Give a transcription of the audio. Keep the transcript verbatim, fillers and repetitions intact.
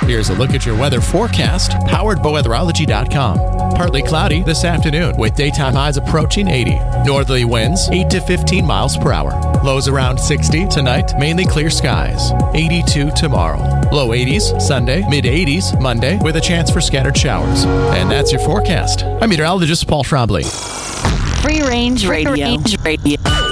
Here's a look at your weather forecast, powered by weatherology dot com. Partly cloudy this afternoon with daytime highs approaching eighty. Northerly winds eight to fifteen miles per hour. Lows around sixty tonight, mainly clear skies. eighty-two tomorrow. Low eighties Sunday, mid eighties Monday with a chance for scattered showers. And that's your forecast. I'm meteorologist Paul Trombley. Free Range Radio. Free Range Radio.